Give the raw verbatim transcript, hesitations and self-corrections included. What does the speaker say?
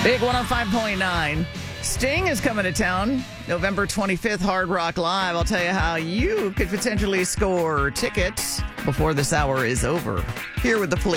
Big one oh five point nine. Sting is coming to town November twenty-fifth, Hard Rock Live. I'll tell you how you could potentially score tickets before this hour is over. Here with the police.